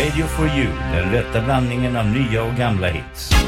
Radio for You, den rätta blandningen av nya och gamla hits.